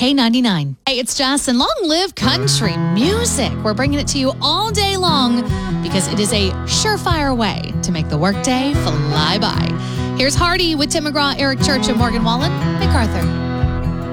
K99. Hey, it's Jess, and long live country music. We're bringing it to you all day long because it is a surefire way to make the workday fly by. Here's Hardy with Tim McGraw, Eric Church, and Morgan Wallen. MacArthur.